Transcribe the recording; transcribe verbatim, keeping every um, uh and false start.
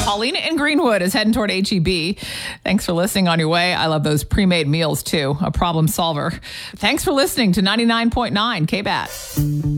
Paulina in Greenwood is heading toward H E B. Thanks for listening on your way. I love those pre-made meals, too. A problem solver. Thanks for listening to ninety-nine point nine K B A T.